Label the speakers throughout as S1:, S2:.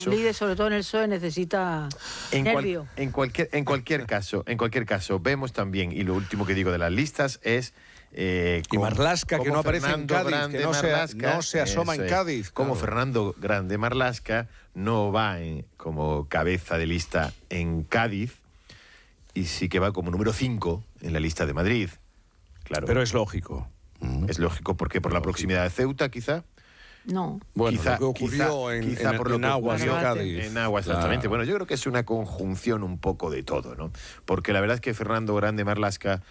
S1: Líder, sobre todo en el PSOE, necesita nervio.
S2: En cualquier caso, vemos también, y lo último que digo de las listas es...
S3: y Marlaska, que no aparece en Cádiz, que no se asoma en Cádiz.
S2: Como Fernando Grande Marlaska no va como cabeza de lista en Cádiz, y sí que va como número 5 en la lista de Madrid. Claro.
S3: Pero es lógico.
S2: Es lógico, porque por la proximidad de Ceuta, quizá.
S1: No.
S3: Bueno, lo que ocurrió en Aguas de Cádiz.
S2: En Aguas, exactamente. Bueno, yo creo que es una conjunción un poco de todo, ¿no? Porque la verdad es que Fernando Grande Marlaska,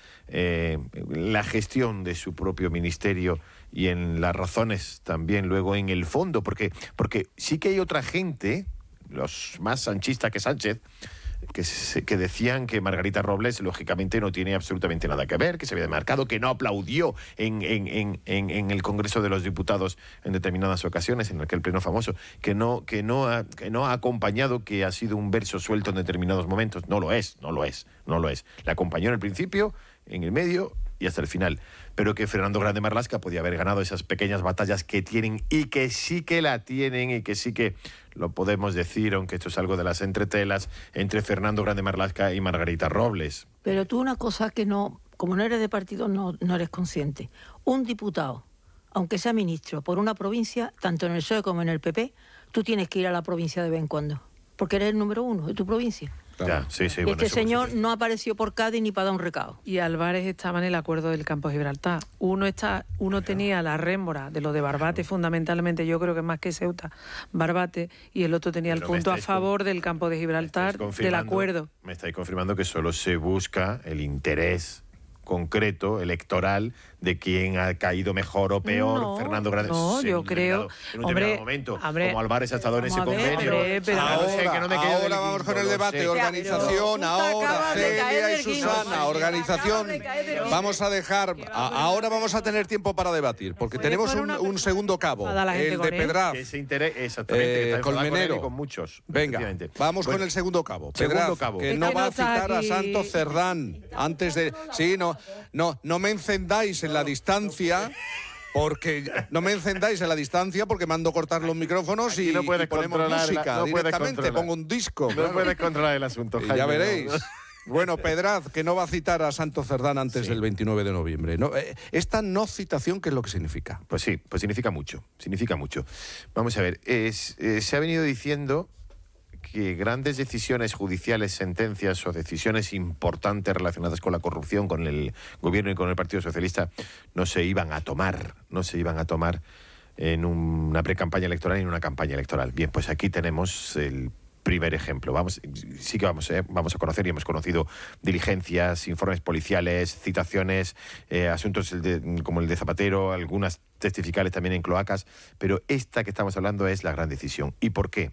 S2: la gestión de su propio ministerio y en las razones también luego en el fondo, porque sí que hay otra gente, los más sanchistas que Sánchez, que decían que Margarita Robles lógicamente no tiene absolutamente nada que ver, que se había demarcado, que no aplaudió en el Congreso de los Diputados en determinadas ocasiones, en aquel pleno famoso, que no ha acompañado, que ha sido un verso suelto en determinados momentos. No lo es. Le acompañó en el principio, en el medio y hasta el final. Pero que Fernando Grande Marlaska podía haber ganado esas pequeñas batallas que tienen y que sí que la tienen y que sí que lo podemos decir, aunque esto es algo de las entretelas, entre Fernando Grande Marlaska y Margarita Robles.
S1: Pero tú una cosa que no, como no eres de partido, no eres consciente. Un diputado, aunque sea ministro, por una provincia, tanto en el PSOE como en el PP, tú tienes que ir a la provincia de vez en cuando, porque eres el número 1 de tu provincia.
S2: Ya, sí,
S1: y
S2: bueno,
S1: señor no apareció por Cádiz ni para dar un recado.
S4: Y Álvarez estaba en el acuerdo del Campo de Gibraltar. Uno tenía la rémora de lo de Barbate, fundamentalmente, yo creo que más que Ceuta, Barbate, y el otro tenía el punto a favor del Campo de Gibraltar, del acuerdo.
S2: Me estáis confirmando que solo se busca el interés concreto, electoral, de quién ha caído mejor o peor, Fernando Grande.
S4: No, yo creo...
S2: En un determinado momento, como Álvarez ha estado en ese convenio.
S3: Ahora vamos con el debate. Organización, ahora Celia y Susana. Organización. Vamos a dejar... Ahora vamos a tener tiempo para debatir, porque tenemos un segundo cabo, el de Pedraz.
S2: Exactamente.
S3: Colmenero.
S2: Con muchos.
S3: Venga, vamos con el segundo cabo. Pedraz, que no va a citar a Santos Cerdán antes de... Sí, no me encendáis en la distancia, porque mando cortar los micrófonos y ponemos música directamente, pongo un disco.
S2: No puedes controlar el asunto, Jaime.
S3: Ya veréis. Bueno, Pedraz, que no va a citar a Santos Cerdán antes del 29 de noviembre. No, esta no citación, ¿qué es lo que significa?
S2: Pues sí, pues significa mucho. Vamos a ver, se ha venido diciendo que grandes decisiones judiciales, sentencias o decisiones importantes relacionadas con la corrupción, con el gobierno y con el Partido Socialista no se iban a tomar en una precampaña electoral y en una campaña electoral. Bien, pues aquí tenemos el primer ejemplo. Vamos a conocer y hemos conocido diligencias, informes policiales, citaciones, asuntos como el de Zapatero, algunas testificales también en cloacas, pero esta que estamos hablando es la gran decisión. ¿Y por qué?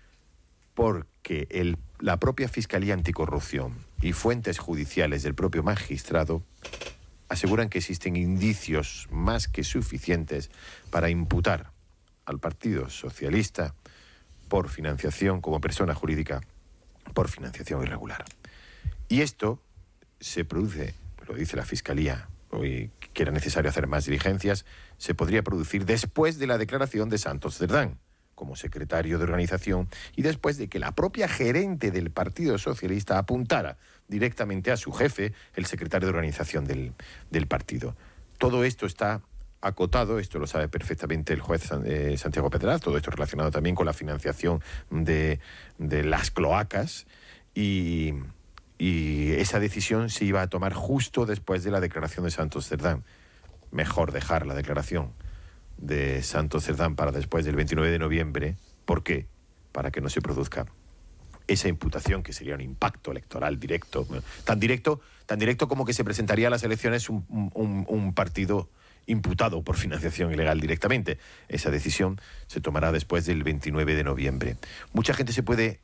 S2: Porque la propia Fiscalía Anticorrupción y fuentes judiciales del propio magistrado aseguran que existen indicios más que suficientes para imputar al Partido Socialista por financiación, como persona jurídica, por financiación irregular. Y esto se produce, lo dice la Fiscalía, hoy que era necesario hacer más diligencias, se podría producir después de la declaración de Santos Cerdán como secretario de organización y después de que la propia gerente del Partido Socialista apuntara directamente a su jefe, el secretario de organización del partido. Todo esto está acotado, esto lo sabe perfectamente el juez Santiago Pedraz, todo esto relacionado también con la financiación de las cloacas y esa decisión se iba a tomar justo después de la declaración de Santos Cerdán. Mejor dejar la declaración de Santos Cerdán para después del 29 de noviembre. ¿Por qué? Para que no se produzca esa imputación, que sería un impacto electoral directo, tan directo como que se presentaría a las elecciones un partido imputado por financiación ilegal directamente. Esa decisión se tomará después del 29 de noviembre. Mucha gente se puede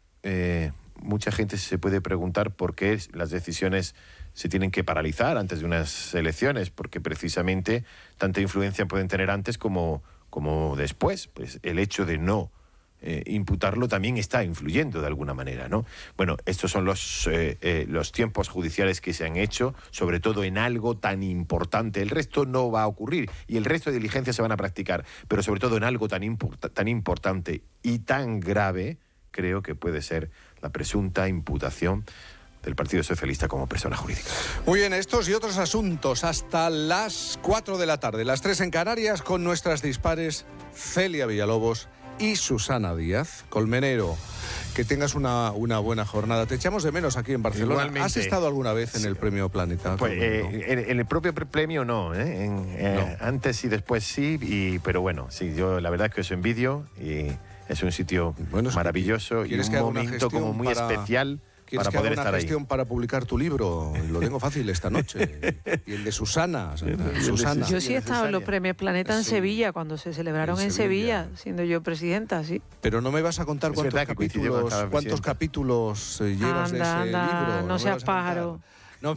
S2: preguntar por qué las decisiones se tienen que paralizar antes de unas elecciones, porque precisamente tanta influencia pueden tener antes como después. Pues el hecho de no imputarlo también está influyendo de alguna manera, ¿no? Bueno, estos son los tiempos judiciales que se han hecho, sobre todo en algo tan importante. El resto no va a ocurrir y el resto de diligencias se van a practicar, pero sobre todo en algo tan importante y tan grave creo que puede ser la presunta imputación del Partido Socialista como persona jurídica.
S3: Muy bien, estos y otros asuntos hasta las 4 de la tarde, las 3 en Canarias, con nuestras dispares Celia Villalobos y Susana Díaz. Colmenero, que tengas una buena jornada. Te echamos de menos aquí en Barcelona.
S2: Igualmente.
S3: ¿Has estado alguna vez en el Premio Planeta?
S2: Pues, en el propio premio no, no. Antes y después sí, pero bueno, sí, yo la verdad es que os envidio y es un sitio maravilloso y un momento como muy especial para poder estar ahí. ¿Quieres que haga una gestión
S3: para publicar tu libro? Lo tengo fácil esta noche. Y el de Susana. Susana.
S4: Yo sí he estado en los Premios Planeta en Sevilla, cuando se celebraron en Sevilla, siendo yo presidenta, sí.
S3: Pero no me vas a cuántos capítulos llevas de ese libro.
S4: No seas pájaro.
S3: No.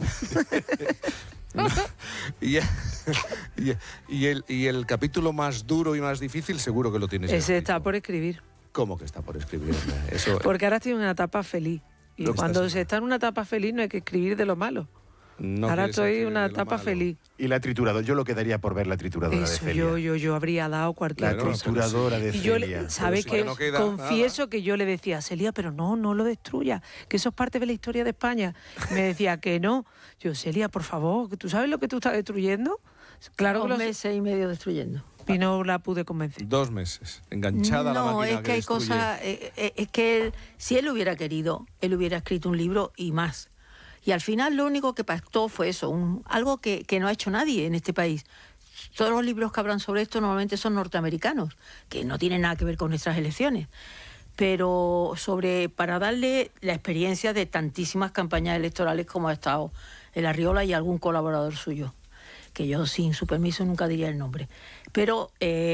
S3: Y el capítulo más duro y más difícil seguro que lo tienes.
S4: Ese está por escribir.
S3: ¿Cómo que está por escribir?
S4: Porque ahora estoy en una etapa feliz. Y cuando se está en una etapa feliz no hay que escribir de lo malo. Ahora estoy en una etapa feliz.
S2: Y la trituradora, yo lo quedaría por ver la trituradora de Celia.
S4: Yo habría dado cualquier cosa.
S2: La trituradora de Celia.
S4: ¿Sabes qué? Confieso que yo le decía a Celia, pero no lo destruya, que eso es parte de la historia de España. Me decía que no. Yo, Celia, por favor, ¿tú sabes lo que tú estás destruyendo? Claro que
S1: 2 meses y medio destruyendo.
S4: Y no la pude convencer.
S3: 2 meses, enganchada a la máquina.
S1: No, es que hay cosas... es que si él hubiera querido, él hubiera escrito un libro y más. Y al final lo único que pactó fue eso, algo que no ha hecho nadie en este país. Todos los libros que hablan sobre esto normalmente son norteamericanos, que no tienen nada que ver con nuestras elecciones. Pero para darle la experiencia de tantísimas campañas electorales como ha estado el Arriola y algún colaborador suyo, que yo sin su permiso nunca diría el nombre. Pero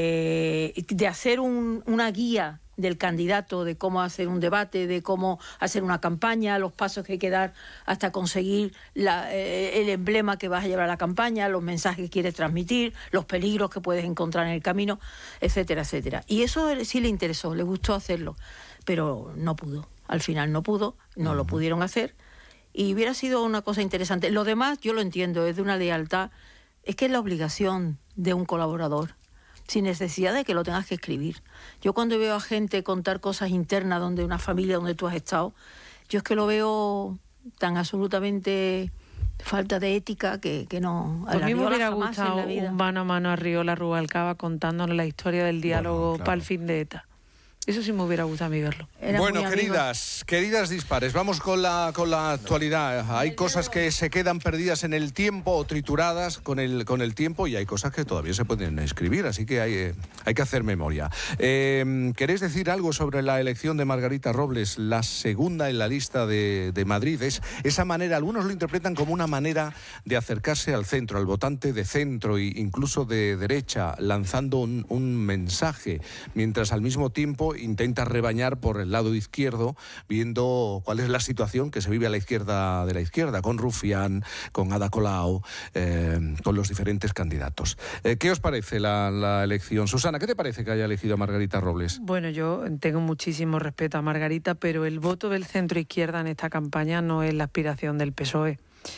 S1: de hacer una guía del candidato, de cómo hacer un debate, de cómo hacer una campaña, los pasos que hay que dar hasta conseguir el emblema que vas a llevar a la campaña, los mensajes que quieres transmitir, los peligros que puedes encontrar en el camino, etcétera, etcétera. Y eso sí le interesó, le gustó hacerlo, pero no pudo. Al final no pudo, no lo pudieron hacer y hubiera sido una cosa interesante. Lo demás yo lo entiendo, es de una lealtad, es que es la obligación de un colaborador, sin necesidad de que lo tengas que escribir. Yo cuando veo a gente contar cosas internas de una familia donde tú has estado, yo es que lo veo tan absolutamente falta de ética que no...
S4: A mí me hubiera gustado un mano a mano a Arriola Rubalcaba contándonos la historia del diálogo para el fin de ETA. Eso sí me hubiera gustado a mí verlo.
S3: Bueno, queridas dispares, vamos con la actualidad. Hay cosas que se quedan perdidas en el tiempo o trituradas con el tiempo y hay cosas que todavía se pueden escribir, así que hay que hacer memoria. ¿Queréis decir algo sobre la elección de Margarita Robles, la segunda en la lista de Madrid? Es esa manera, algunos lo interpretan como una manera de acercarse al centro, al votante de centro e incluso de derecha, lanzando un mensaje, mientras al mismo tiempo intenta rebañar por el lado izquierdo, viendo cuál es la situación que se vive a la izquierda de la izquierda, con Rufián, con Ada Colau, con los diferentes candidatos. ¿Qué os parece la elección? Susana, ¿qué te parece que haya elegido a Margarita Robles?
S4: Bueno, yo tengo muchísimo respeto a Margarita, pero el voto del centro izquierda en esta campaña no es la aspiración del PSOE.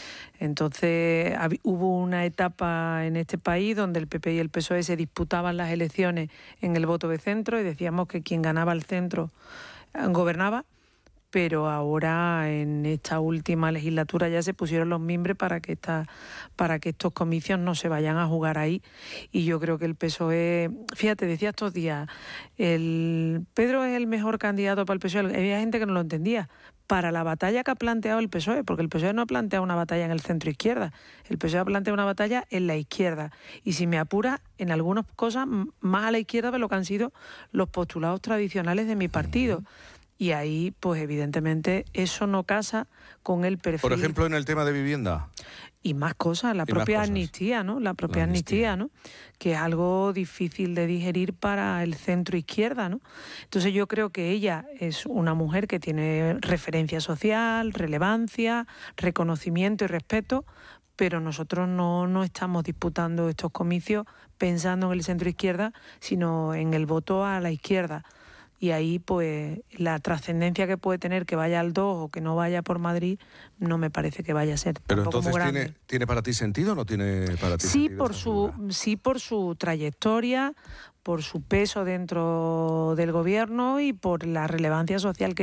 S4: Entonces hubo una etapa en este país donde el PP y el PSOE se disputaban las elecciones en el voto de centro y decíamos que quien ganaba el centro gobernaba, pero ahora en esta última legislatura ya se pusieron los mimbres para que estos comicios no se vayan a jugar ahí. Y yo creo que el PSOE, fíjate, decía estos días, Pedro es el mejor candidato para el PSOE. Había gente que no lo entendía. Para la batalla que ha planteado el PSOE, porque el PSOE no ha planteado una batalla en el centro izquierda, el PSOE ha planteado una batalla en la izquierda, y si me apura, en algunas cosas más a la izquierda de lo que han sido los postulados tradicionales de mi partido. Y ahí, pues evidentemente, eso no casa con el perfil.
S3: Por ejemplo, en el tema de vivienda.
S4: Y más cosas, la propia amnistía, ¿no? La propia amnistía, ¿no? Que es algo difícil de digerir para el centro izquierda, ¿no? Entonces yo creo que ella es una mujer que tiene referencia social, relevancia, reconocimiento y respeto, pero nosotros no estamos disputando estos comicios pensando en el centro izquierda, sino en el voto a la izquierda. y ahí pues la trascendencia que puede tener que vaya al 2 o que no vaya por Madrid no me parece que vaya a ser.
S3: Pero
S4: entonces
S3: muy grande. ¿Tiene para ti sentido o no tiene para ti sentido?
S4: Sí, por su trayectoria, por su peso dentro del gobierno y por la relevancia social que